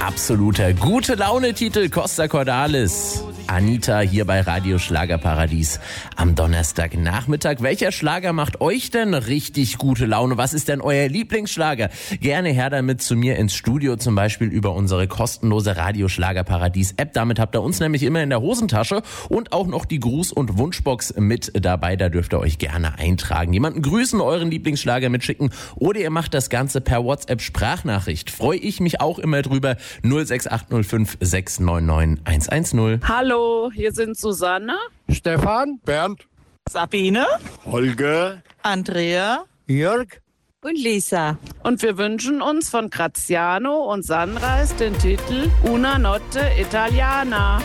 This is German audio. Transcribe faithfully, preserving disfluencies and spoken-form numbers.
absoluter Gute-Laune-Titel, Costa Cordalis. Anita hier bei Radio Schlagerparadies am Donnerstagnachmittag. Welcher Schlager macht euch denn richtig gute Laune? Was ist denn euer Lieblingsschlager? Gerne her damit zu mir ins Studio, zum Beispiel über unsere kostenlose Radio Schlagerparadies-App. Damit habt ihr uns nämlich immer in der Hosentasche und auch noch die Gruß- und Wunschbox mit dabei. Da dürft ihr euch gerne eintragen. Jemanden grüßen, euren Lieblingsschlager mitschicken oder ihr macht das Ganze per WhatsApp-Sprachnachricht. Freue ich mich auch immer drüber. null sechs acht null fünf sechs neun neun eins eins null. Hallo, hier sind Susanne, Stefan, Bernd, Sabine, Holger, Andrea, Jörg und Lisa. und wir wünschen uns von Graziano und Sunrise den Titel Una Notte Italiana.